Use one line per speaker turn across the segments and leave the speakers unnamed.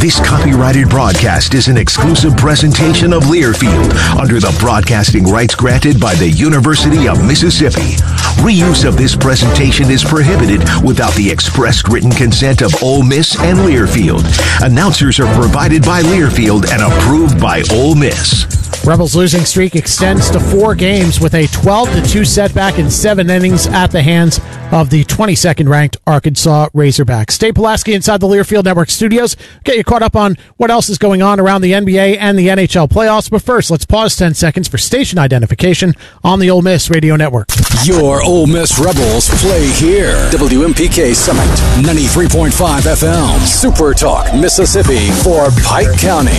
This copyrighted broadcast is an exclusive presentation of Learfield under the broadcasting rights granted by the University of Mississippi. Reuse of this presentation is prohibited without the expressed written consent of Ole Miss and Learfield. Announcers are provided by Learfield and approved by Ole Miss.
Rebels' losing streak extends to 4 games with a 12-2 setback in 7 innings at the hands of the 22nd ranked Arkansas Razorbacks. Dave Pulaski inside the Learfield Network studios. Get you caught up on what else is going on around the NBA and the NHL playoffs. But first, let's pause 10 seconds for station identification on the Ole Miss Radio Network.
Your Ole Miss Rebels play here. WMPK Summit, 93.5 FM. Super Talk, Mississippi for Pike County.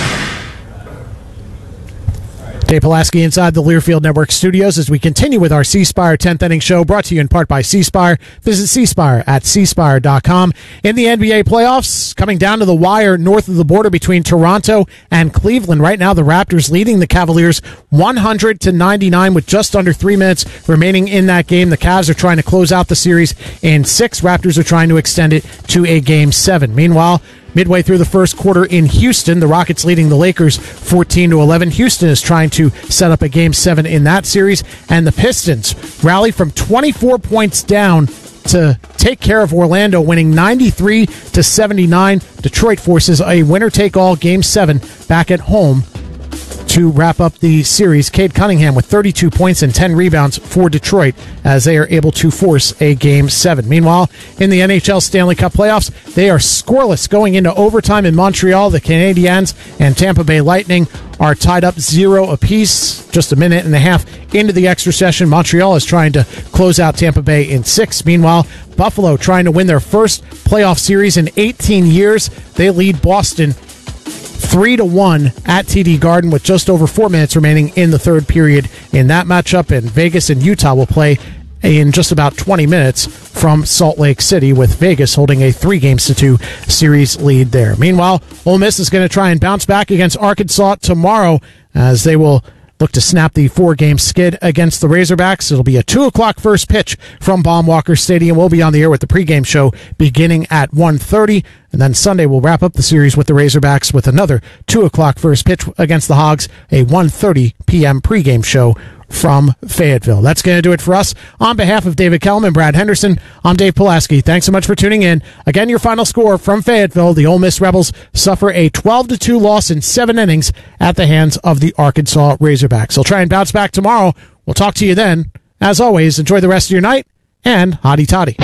Dave Pulaski inside the Learfield Network studios as we continue with our C Spire 10th inning show, brought to you in part by C Spire. Visit C Spire at cspire.com. In the NBA playoffs, coming down to the wire north of the border between Toronto and Cleveland. Right now, the Raptors leading the Cavaliers 100-99 with just under 3 minutes remaining in that game. The Cavs are trying to close out the series in 6. Raptors are trying to extend it to a Game 7. Meanwhile, midway through the first quarter in Houston, the Rockets leading the Lakers 14-11. Houston is trying to set up a Game 7 in that series, and the Pistons rally from 24 points down to take care of Orlando, winning 93-79. Detroit forces a winner-take-all Game 7 back at home to wrap up the series. Cade Cunningham with 32 points and 10 rebounds for Detroit as they are able to force a Game 7. Meanwhile, in the NHL Stanley Cup playoffs, they are scoreless going into overtime in Montreal. The Canadiens and Tampa Bay Lightning are tied up 0 apiece. Just a minute and a half into the extra session, Montreal is trying to close out Tampa Bay in 6. Meanwhile, Buffalo trying to win their first playoff series in 18 years. They lead Boston 3-1 at TD Garden with just over 4 minutes remaining in the third period in that matchup. And Vegas and Utah will play in just about 20 minutes from Salt Lake City, with Vegas holding a 3-2 series lead there. Meanwhile, Ole Miss is going to try and bounce back against Arkansas tomorrow as they will look to snap the 4-game skid against the Razorbacks. It'll be a 2 o'clock first pitch from Baum-Walker Stadium. We'll be on the air with the pregame show beginning at 1:30. And then Sunday, we'll wrap up the series with the Razorbacks with another 2 o'clock first pitch against the Hogs, a 1:30 p.m. pregame show from Fayetteville. That's going to do it for us. On behalf of David Kellum and Brad Henderson, I'm Dave Pulaski. Thanks so much for tuning in. Again, your final score from Fayetteville: the Ole Miss Rebels suffer a 12-2 loss in 7 innings at the hands of the Arkansas Razorbacks. They'll try and bounce back tomorrow. We'll talk to you then. As always, enjoy the rest of your night, and hotty toddy.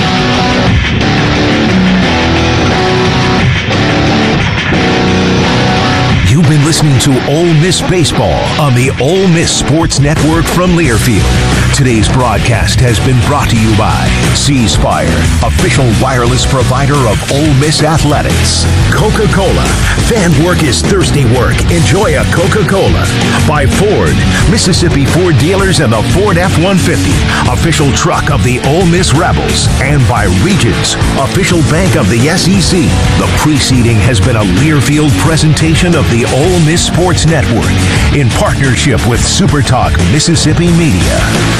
You've been listening to Ole Miss Baseball on the Ole Miss Sports Network from Learfield. Today's broadcast has been brought to you by C Spire, official wireless provider of Ole Miss Athletics. Coca-Cola. Fan work is thirsty work. Enjoy a Coca-Cola. By Ford, Mississippi Ford dealers and the Ford F-150, official truck of the Ole Miss Rebels. And by Regions, official bank of the SEC. The preceding has been a Learfield presentation of the Ole Miss Sports Network in partnership with Super Talk Mississippi Media.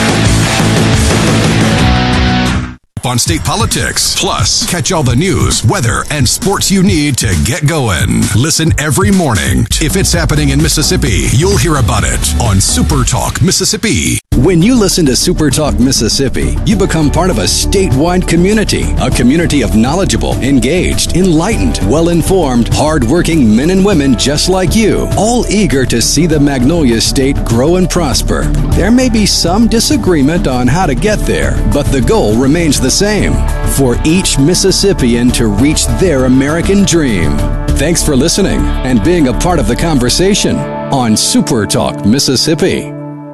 On state politics. Plus, catch all the news, weather, and sports you need to get going. Listen every morning. If it's happening in Mississippi, you'll hear about it on Super Talk Mississippi. When you listen to Super Talk Mississippi, you become part of a statewide community. A community of knowledgeable, engaged, enlightened, well-informed, hard-working men and women just like you, all eager to see the Magnolia State grow and prosper. There may be some disagreement on how to get there, but the goal remains the same: for each Mississippian to reach their American dream. Thanks for listening and being a part of the conversation on Super Talk Mississippi.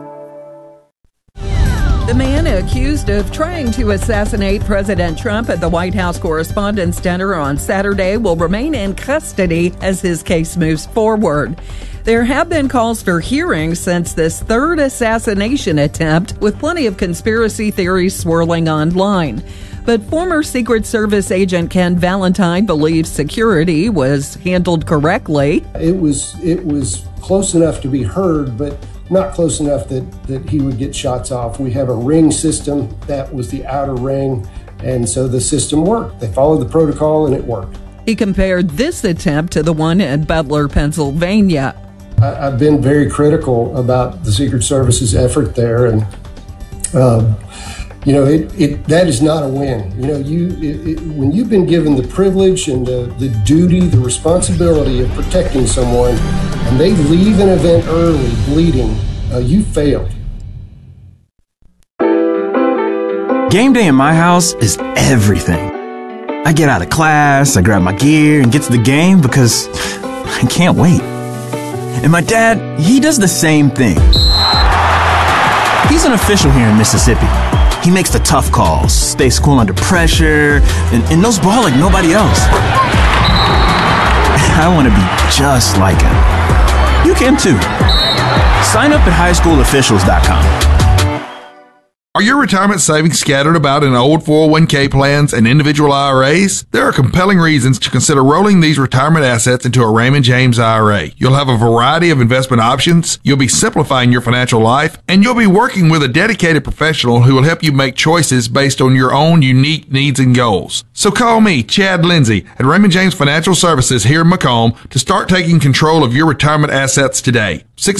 The man accused of trying to assassinate President Trump at the White House Correspondents' Dinner on Saturday will remain in custody as his case moves forward. There have been calls for hearings since this third assassination attempt, with plenty of conspiracy theories swirling online. But former Secret Service agent Ken Valentine believes security was handled correctly.
It was close enough to be heard, but not close enough that he would get shots off. We have a ring system. That was the outer ring, and so the system worked. They followed the protocol, and it worked.
He compared this attempt to the one in Butler, Pennsylvania.
I've been very critical about the Secret Service's effort there, and that is not a win. When you've been given the privilege and the duty, the responsibility of protecting someone, and they leave an event early, bleeding, you failed.
Game day in my house is everything. I get out of class, I grab my gear, and get to the game because I can't wait. And my dad, he does the same thing. He's an official here in Mississippi. He makes the tough calls, stays cool under pressure, and knows ball like nobody else. I want to be just like him. You can too. Sign up at highschoolofficials.com.
Are your retirement savings scattered about in old 401k plans and individual IRAs? There are compelling reasons to consider rolling these retirement assets into a Raymond James IRA. You'll have a variety of investment options, you'll be simplifying your financial life, and you'll be working with a dedicated professional who will help you make choices based on your own unique needs and goals. So call me, Chad Lindsay, at Raymond James Financial Services here in Macomb to start taking control of your retirement assets today.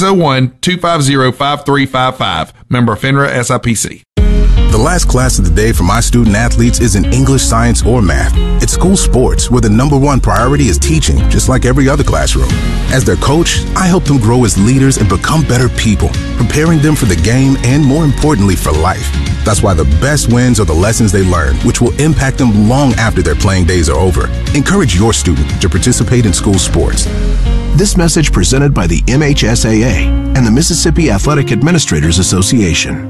601-250-5355. Member FINRA SIPC.
The last class of the day for my student athletes isn't English, science, or math. It's school sports, where the number one priority is teaching, just like every other classroom. As their coach, I help them grow as leaders and become better people, preparing them for the game and, more importantly, for life. That's why the best wins are the lessons they learn, which will impact them long after their playing days are over. Encourage your student to participate in school sports.
This message presented by the MHSAA and the Mississippi Athletic Administrators Association.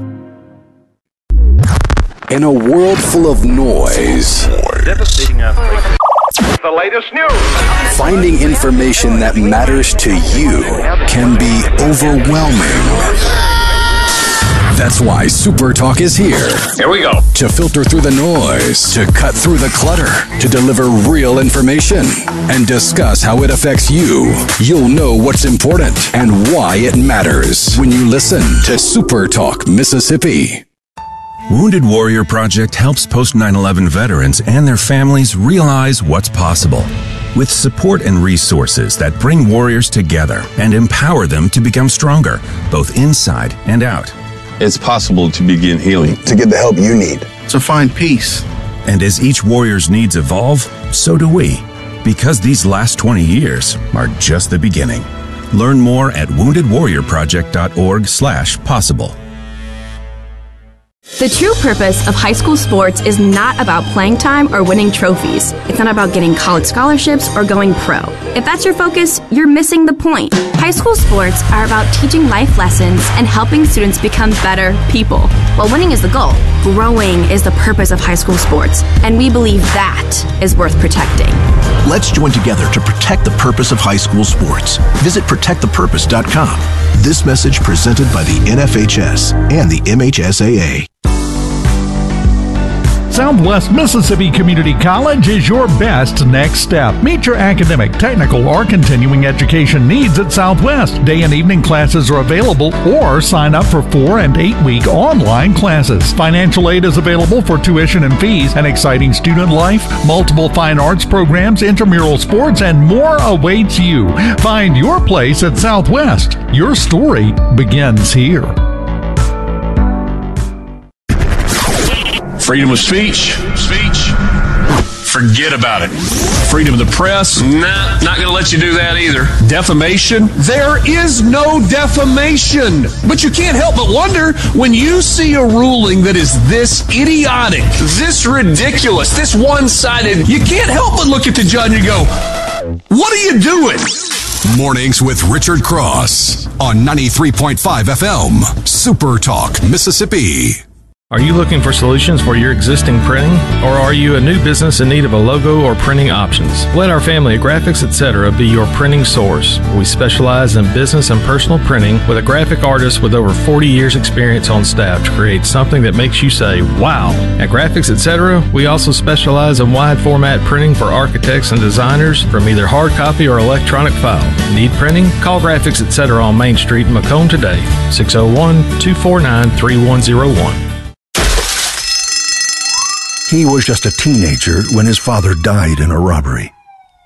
In a world full of noise,
devastating the latest news.
Finding information that matters to you can be overwhelming. That's why Super Talk is here.
Here we go.
To filter through the noise, to cut through the clutter, to deliver real information, and discuss how it affects you. You'll know what's important and why it matters when you listen to Super Talk Mississippi.
Wounded Warrior Project helps post 9/11 veterans and their families realize what's possible. With support and resources that bring warriors together and empower them to become stronger, both inside and out.
It's possible to begin healing.
To get the help you need.
To find peace. And as each warrior's needs evolve, so do we. Because these last 20 years are just the beginning. Learn more at woundedwarriorproject.org/possible.
The true purpose of high school sports is not about playing time or winning trophies. It's not about getting college scholarships or going pro. If that's your focus, you're missing the point. High school sports are about teaching life lessons and helping students become better people. While winning is the goal, growing is the purpose of high school sports, and we believe that is worth protecting.
Let's join together to protect the purpose of high school sports. Visit protectthepurpose.com. This message presented by the NFHS and the MHSAA.
Southwest Mississippi Community College is your best next step. Meet your academic, technical, or continuing education needs at Southwest. Day and evening classes are available, or sign up for 4- and 8-week online classes. Financial aid is available for tuition and fees, an exciting student life, multiple fine arts programs, intramural sports, and more awaits you. Find your place at Southwest. Your story begins here.
Freedom of speech. Forget about it. Freedom of the press.
Nah, not going to let you do that either.
Defamation.
There is no defamation. But you can't help but wonder when you see a ruling that is this idiotic, this ridiculous, this one-sided, you can't help but look at the judge and go, what are you doing?
Mornings with Richard Cross on 93.5 FM. Super Talk, Mississippi.
Are you looking for solutions for your existing printing? Or are you a new business in need of a logo or printing options? Let our family of Graphics Etc. be your printing source. We specialize in business and personal printing with a graphic artist with over 40 years experience on staff to create something that makes you say, wow. At Graphics Etc., we also specialize in wide format printing for architects and designers from either hard copy or electronic file. Need printing? Call Graphics Etc. on Main Street in Macomb today, 601-249-3101.
He was just a teenager when his father died in a robbery.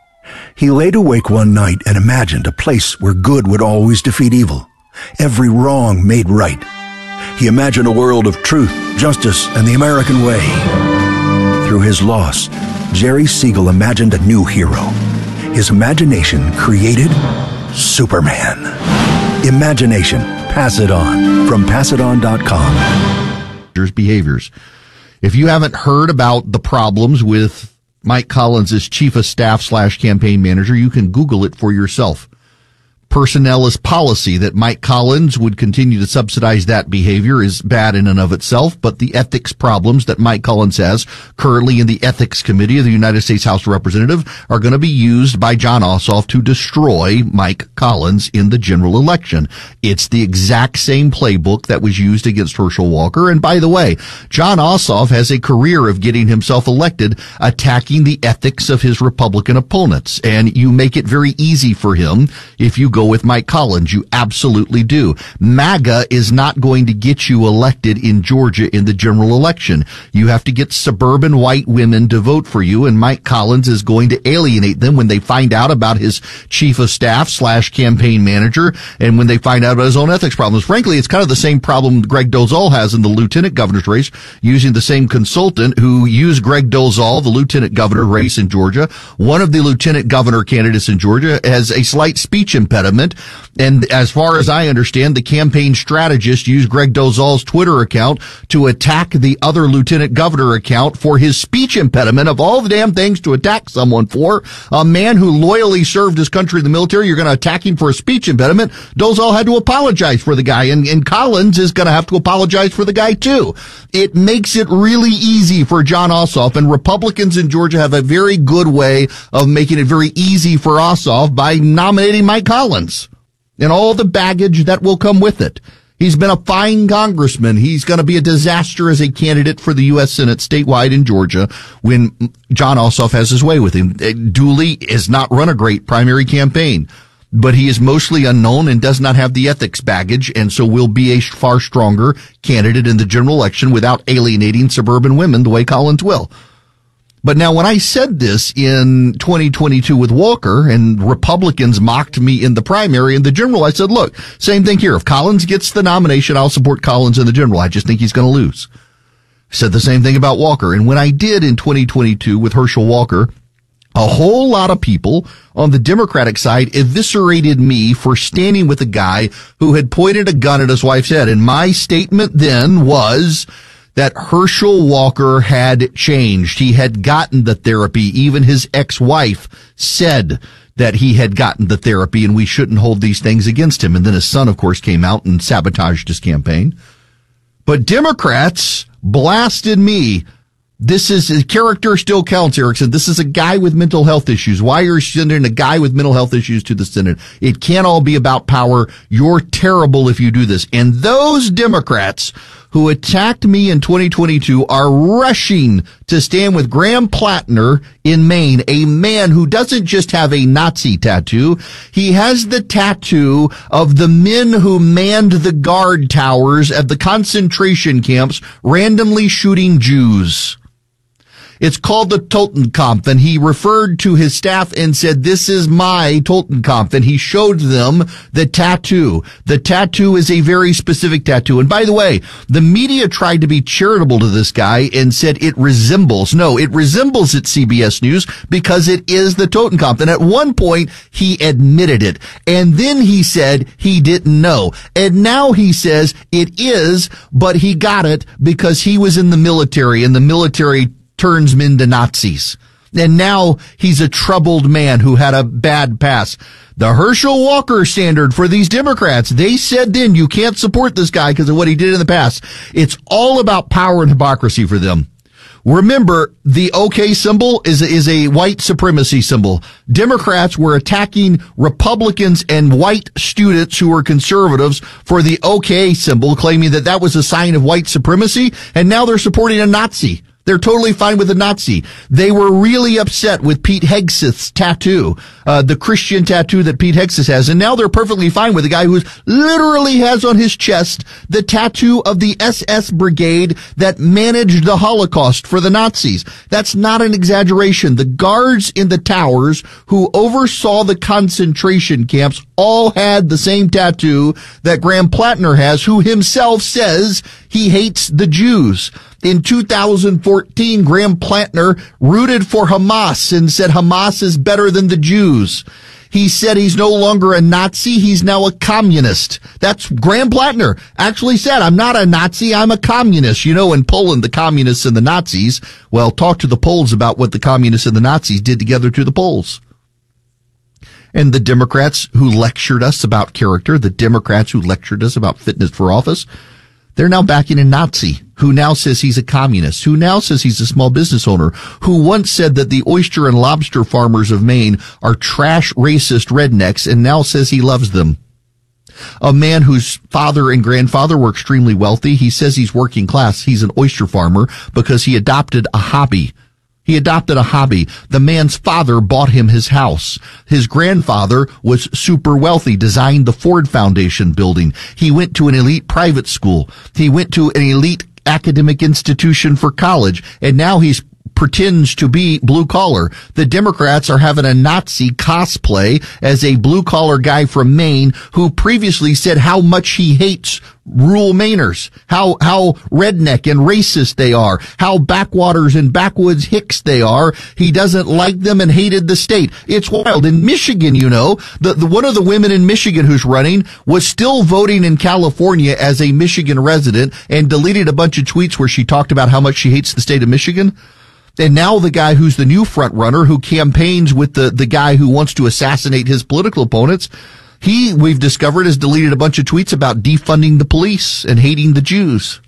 He laid awake one night and imagined a place where good would always defeat evil, every wrong made right. He imagined a world of truth, justice, and the American way. Through his loss, Jerry Siegel imagined a new hero. His imagination created Superman. Imagination. Pass it on. From PassItOn.com.
Behaviors. If you haven't heard about the problems with Mike Collins as chief of staff / campaign manager, you can Google it for yourself. Personnel is policy. That Mike Collins would continue to subsidize that behavior is bad in and of itself, but the ethics problems that Mike Collins has currently in the Ethics Committee of the United States House of Representatives are going to be used by Jon Ossoff to destroy Mike Collins in the general election. It's the exact same playbook that was used against Herschel Walker. And by the way, Jon Ossoff has a career of getting himself elected attacking the ethics of his Republican opponents. And you make it very easy for him if you go with Mike Collins. You absolutely do. MAGA is not going to get you elected in Georgia in the general election. You have to get suburban white women to vote for you, and Mike Collins is going to alienate them when they find out about his chief of staff / campaign manager, and when they find out about his own ethics problems. Frankly, it's kind of the same problem Greg Dolezal has in the lieutenant governor's race, using the same consultant who used Greg Dolezal, the lieutenant governor race in Georgia. One of the lieutenant governor candidates in Georgia has a slight speech impediment. And as far as I understand, the campaign strategist used Greg Dolezal's Twitter account to attack the other lieutenant governor account for his speech impediment. Of all the damn things to attack someone for, a man who loyally served his country in the military, you're going to attack him for a speech impediment. Dolezal had to apologize for the guy, and Collins is going to have to apologize for the guy too. It makes it really easy for Jon Ossoff, and Republicans in Georgia have a very good way of making it very easy for Ossoff by nominating Mike Collins and all the baggage that will come with it. He's been a fine congressman. He's going to be a disaster as a candidate for the U.S. Senate statewide in Georgia when Jon Ossoff has his way with him. Dooley has not run a great primary campaign, but he is mostly unknown and does not have the ethics baggage, and so will be a far stronger candidate in the general election without alienating suburban women the way Collins will. But now when I said this in 2022 with Walker and Republicans mocked me in the primary and the general, I said, look, same thing here. If Collins gets the nomination, I'll support Collins in the general. I just think he's going to lose. I said the same thing about Walker. And when I did in 2022 with Herschel Walker, a whole lot of people on the Democratic side eviscerated me for standing with a guy who had pointed a gun at his wife's head. And my statement then was that Herschel Walker had changed. He had gotten the therapy. Even his ex-wife said that he had gotten the therapy and we shouldn't hold these things against him. And then his son, of course, came out and sabotaged his campaign. But Democrats blasted me. This is his character still counts, Erickson. This is a guy with mental health issues. Why are you sending a guy with mental health issues to the Senate? It can't all be about power. You're terrible if you do this. And those Democrats who attacked me in 2022 are rushing to stand with Graham Plattner in Maine, a man who doesn't just have a Nazi tattoo. He has the tattoo of the men who manned the guard towers at the concentration camps, randomly shooting Jews. It's called the Totenkampf, and he referred to his staff and said, this is my Totenkampf, and he showed them the tattoo. The tattoo is a very specific tattoo. And by the way, the media tried to be charitable to this guy and said it resembles. No, it resembles at CBS News because it is the Totenkampf. And at one point, he admitted it. And then he said he didn't know. And now he says it is, but he got it because he was in the military, and the military turns men to Nazis. And now he's a troubled man who had a bad past. The Herschel Walker standard for these Democrats, they said then you can't support this guy because of what he did in the past. It's all about power and hypocrisy for them. Remember, the OK symbol is a white supremacy symbol. Democrats were attacking Republicans and white students who were conservatives for the OK symbol, claiming that that was a sign of white supremacy, and now they're supporting a Nazi. They're totally fine with a Nazi. They were really upset with Pete Hegseth's tattoo, the Christian tattoo that Pete Hegseth has, and now they're perfectly fine with a guy who literally has on his chest the tattoo of the SS brigade that managed the Holocaust for the Nazis. That's not an exaggeration. The guards in the towers who oversaw the concentration camps all had the same tattoo that Graham Plattner has, who himself says he hates the Jews. In 2014, Graham Plattner rooted for Hamas and said Hamas is better than the Jews. He said he's no longer a Nazi, he's now a communist. That's Graham Plattner actually said, I'm not a Nazi, I'm a communist. You know, in Poland, the communists and the Nazis, well, talk to the Poles about what the communists and the Nazis did together to the Poles. And the Democrats who lectured us about character, the Democrats who lectured us about fitness for office, they're now backing a Nazi who now says he's a communist, who now says he's a small business owner, who once said that the oyster and lobster farmers of Maine are trash, racist rednecks, and now says he loves them. A man whose father and grandfather were extremely wealthy. He says he's working class. He's an oyster farmer because he adopted a hobby. The man's father bought him his house. His grandfather was super wealthy, designed the Ford Foundation building. He went to an elite private school. He went to an elite academic institution for college, and now he's pretends to be blue collar. The Democrats are having a Nazi cosplay as a blue collar guy from Maine who previously said how much he hates rural Mainers, how redneck and racist they are, how backwaters and backwoods hicks they are. He doesn't like them and hated the state. It's wild. In Michigan, you know, the one of the women in Michigan who's running was still voting in California as a Michigan resident and deleted a bunch of tweets where she talked about how much she hates the state of Michigan. And now the guy who's the new front runner who campaigns with the guy who wants to assassinate his political opponents, we've discovered, has deleted a bunch of tweets about defunding the police and hating the Jews.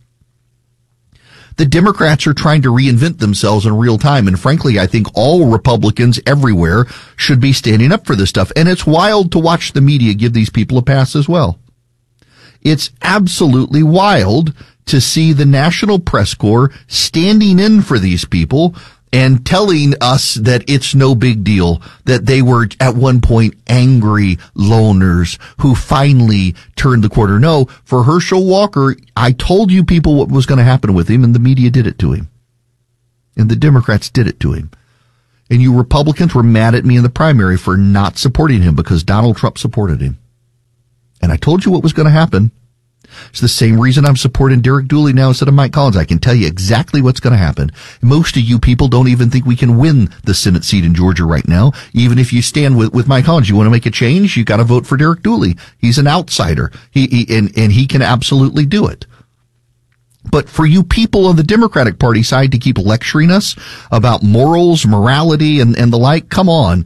The Democrats are trying to reinvent themselves in real time. And frankly, I think all Republicans everywhere should be standing up for this stuff. And it's wild to watch the media give these people a pass as well. It's absolutely wild to see the National Press Corps standing in for these people and telling us that it's no big deal, that they were at one point angry loners who finally turned the corner. No, for Herschel Walker, I told you people what was going to happen with him, and the media did it to him. And the Democrats did it to him. And you Republicans were mad at me in the primary for not supporting him because Donald Trump supported him. And I told you what was going to happen. It's the same reason I'm supporting Derek Dooley now instead of Mike Collins. I can tell you exactly what's going to happen. Most of you people don't even think we can win the Senate seat in Georgia right now. Even if you stand with Mike Collins, you want to make a change, you got to vote for Derek Dooley. He's an outsider. He can absolutely do it. But for you people on the Democratic Party side to keep lecturing us about morals, morality, and the like, come on.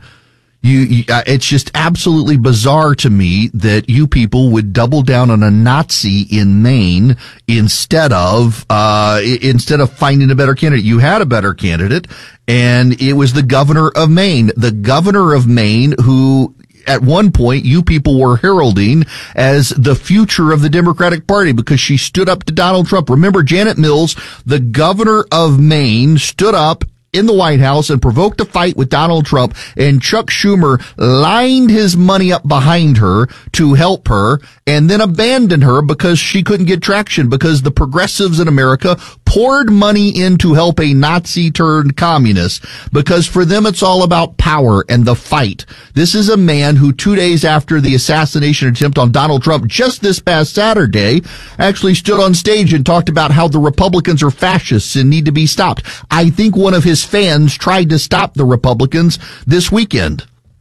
It's just absolutely bizarre to me that you people would double down on a Nazi in Maine instead of finding a better candidate. You had a better candidate, and it was the governor of Maine. The governor of Maine who, at one point, you people were heralding as the future of the Democratic Party because she stood up to Donald Trump. Remember, Janet Mills, the governor of Maine, stood up in the White House and provoked a fight with Donald Trump, and Chuck Schumer lined his money up behind her to help her and then abandoned her because she couldn't get traction because the progressives in America poured money in to help a Nazi turned communist because for them it's all about power and the fight. This is a man who 2 days after the assassination attempt on Donald Trump just this past Saturday actually stood on stage and talked about how the Republicans are fascists and need to be stopped. I think one of his fans tried to stop the Republicans this weekend.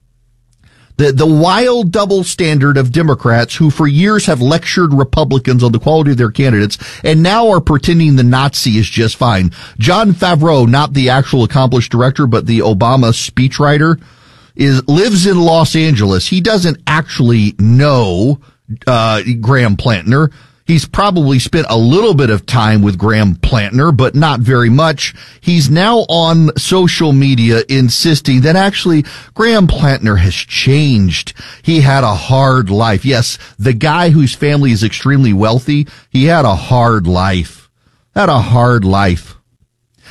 The wild double standard of Democrats who for years have lectured Republicans on the quality of their candidates and now are pretending the Nazi is just fine. Jon Favreau, not the actual accomplished director, but the Obama speechwriter, lives in Los Angeles. He doesn't actually know Graham Plattner. He's probably spent a little bit of time with Graham Plattner, but not very much. He's now on social media insisting that actually Graham Plattner has changed. He had a hard life. Yes, the guy whose family is extremely wealthy, he had a hard life.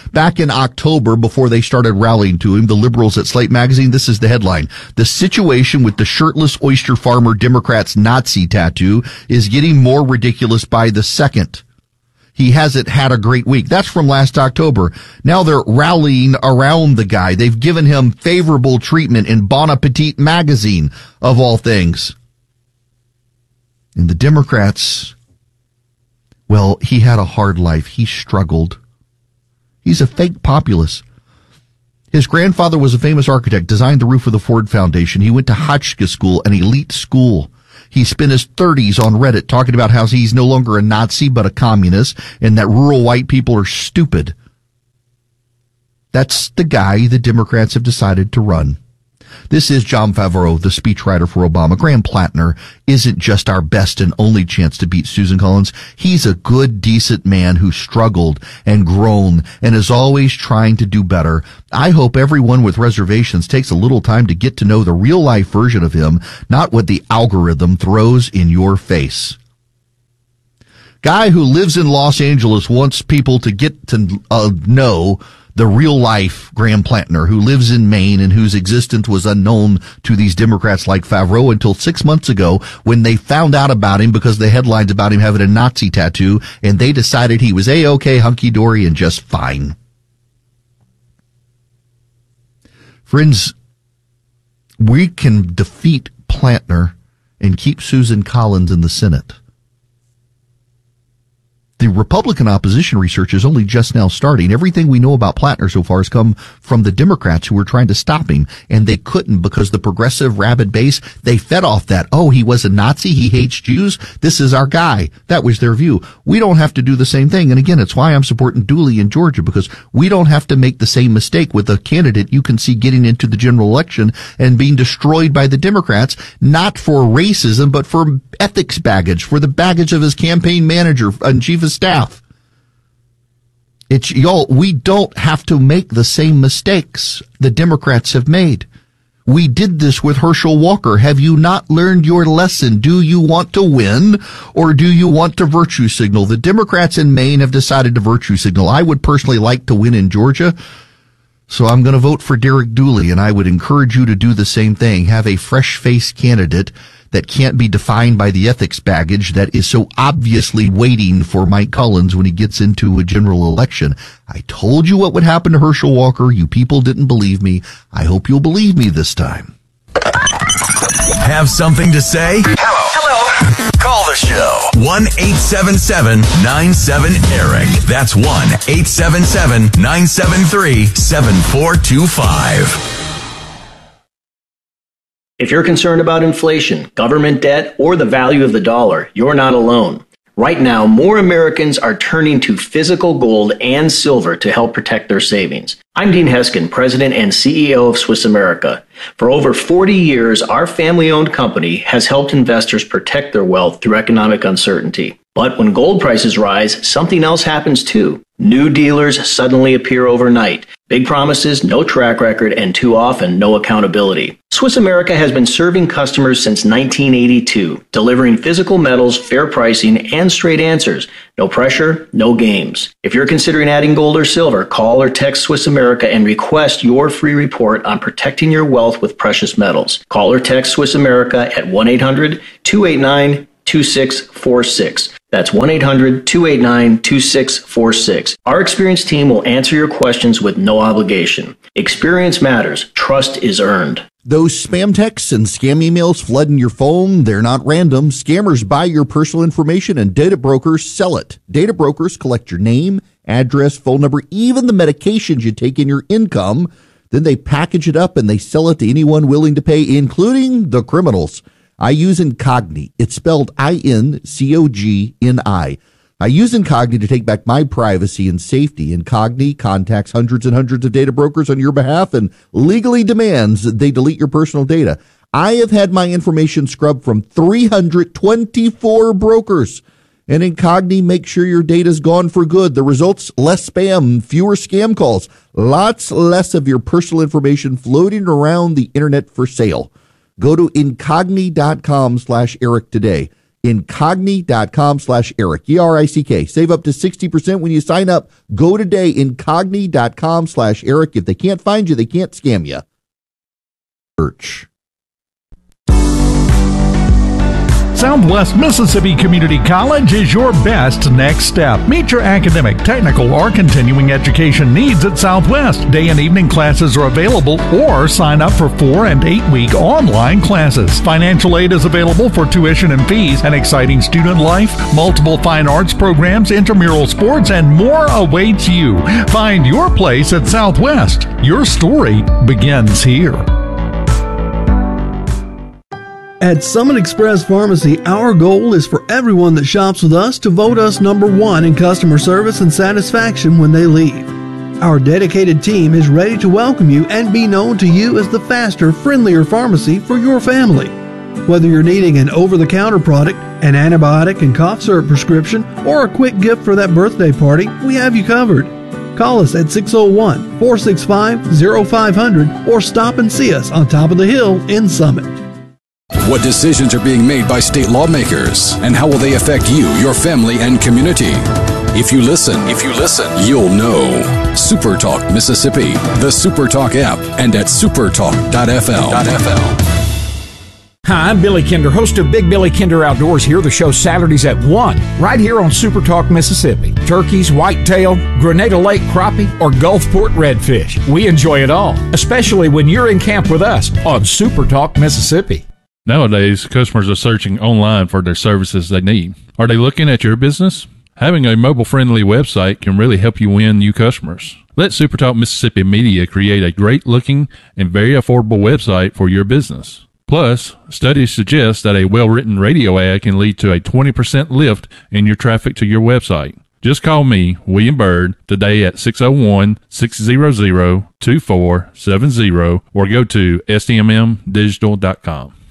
Back in October, before they started rallying to him, the liberals at Slate Magazine, this is the headline. The situation with the shirtless oyster farmer Democrat's Nazi tattoo is getting more ridiculous by the second. He hasn't had a great week. That's from last October. Now they're rallying around the guy. They've given him favorable treatment in Bon Appetit magazine, of all things. And the Democrats, well, he had a hard life. He struggled. He's a fake populist. His grandfather was a famous architect, designed the roof of the Ford Foundation. He went to Hotchkiss School, an elite school. He spent his 30s on Reddit talking about how he's no longer a Nazi but a communist and that rural white people are stupid. That's the guy the Democrats have decided to run. This is Jon Favreau, the speechwriter for Obama. Graham Plattner isn't just our best and only chance to beat Susan Collins. He's a good, decent man who struggled and grown and is always trying to do better. I hope everyone with reservations takes a little time to get to know the real-life version of him, not what the algorithm throws in your face. Guy who lives in Los Angeles wants people to get to know the real-life Graham Plattner, who lives in Maine and whose existence was unknown to these Democrats like Favreau until 6 months ago when they found out about him because the headlines about him having a Nazi tattoo, and they decided he was A-OK, hunky-dory, and just fine. Friends, we can defeat Plattner and keep Susan Collins in the Senate. The Republican opposition research is only just now starting. Everything we know about Plattner so far has come from the Democrats who were trying to stop him, and they couldn't because the progressive rabid base, they fed off that. Oh, he was a Nazi. He hates Jews. This is our guy. That was their view. We don't have to do the same thing. And again, it's why I'm supporting Dooley in Georgia, because we don't have to make the same mistake with a candidate you can see getting into the general election and being destroyed by the Democrats, not for racism, but for ethics baggage, for the baggage of his campaign manager and chief of staff. We don't have to make the same mistakes the Democrats have made. We did this with Herschel Walker. Have you not learned your lesson? Do you want to win or do you want to virtue signal? The Democrats in Maine have decided to virtue signal. I would personally like to win in Georgia, so I'm going to vote for Derek Dooley, and I would encourage you to do the same thing. Have a fresh-faced candidate that can't be defined by the ethics baggage that is so obviously waiting for Mike Collins when he gets into a general election. I told you what would happen to Herschel Walker. You people didn't believe me. I hope you'll believe me this time.
Have something to say? Hello. Call the show. 1-877-97-ERIC. That's 1-877-973-7425.
If you're concerned about inflation, government debt, or the value of the dollar, you're not alone. Right now, more Americans are turning to physical gold and silver to help protect their savings. I'm Dean Heskin, President and CEO of Swiss America. For over 40 years, our family-owned company has helped investors protect their wealth through economic uncertainty. But when gold prices rise, something else happens too. New dealers suddenly appear overnight. Big promises, no track record, and too often, no accountability. Swiss America has been serving customers since 1982, delivering physical metals, fair pricing, and straight answers. No pressure, no games. If you're considering adding gold or silver, call or text Swiss America and request your free report on protecting your wealth with precious metals. Call or text Swiss America at 1-800-289-2646. That's 1-800-289-2646. Our experienced team will answer your questions with no obligation. Experience matters. Trust is earned.
Those spam texts and scam emails flooding your phone, they're not random. Scammers buy your personal information and data brokers sell it. Data brokers collect your name, address, phone number, even the medications you take in your income. Then they package it up and they sell it to anyone willing to pay, including the criminals. I use Incogni. It's spelled I-N-C-O-G-N-I. I use Incogni to take back my privacy and safety. Incogni contacts hundreds and hundreds of data brokers on your behalf and legally demands that they delete your personal data. I have had my information scrubbed from 324 brokers. And Incogni makes sure your data's gone for good. The results, less spam, fewer scam calls, lots less of your personal information floating around the internet for sale. Go to Incogni.com/Eric today. Incogni.com/Eric, ERICK. Save up to 60% when you sign up. Go today, Incogni.com/Eric. If they can't find you, they can't scam you. Church.
Southwest Mississippi Community College is your best next step. Meet your academic, technical, or continuing education needs at Southwest. Day and evening classes are available, or sign up for 4- and 8-week online classes. Financial aid is available for tuition and fees, an exciting student life, multiple fine arts programs, intramural sports, and more awaits you. Find your place at Southwest. Your story begins here.
At Summit Express Pharmacy, our goal is for everyone that shops with us to vote us number one in customer service and satisfaction when they leave. Our dedicated team is ready to welcome you and be known to you as the faster, friendlier pharmacy for your family. Whether you're needing an over-the-counter product, an antibiotic and cough syrup prescription, or a quick gift for that birthday party, we have you covered. Call us at 601-465-0500 or stop and see us on top of the hill in Summit.
What decisions are being made by state lawmakers, and how will they affect you, your family, and community? If you listen, you'll know. SuperTalk Mississippi, the SuperTalk app, and at supertalk.fl.
Hi, I'm Billy Kinder, host of Big Billy Kinder Outdoors. Here the show Saturdays at 1, right here on Super Talk Mississippi. Turkeys, whitetail, Grenada Lake crappie, or Gulfport redfish. We enjoy it all, especially when you're in camp with us on Super Talk Mississippi.
Nowadays, customers are searching online for their services they need. Are they looking at your business? Having a mobile-friendly website can really help you win new customers. Let SuperTalk Mississippi Media create a great-looking and very affordable website for your business. Plus, studies suggest that a well-written radio ad can lead to a 20% lift in your traffic to your website. Just call me, William Byrd, today at 601-600-2470 or go to sdmmdigital.com.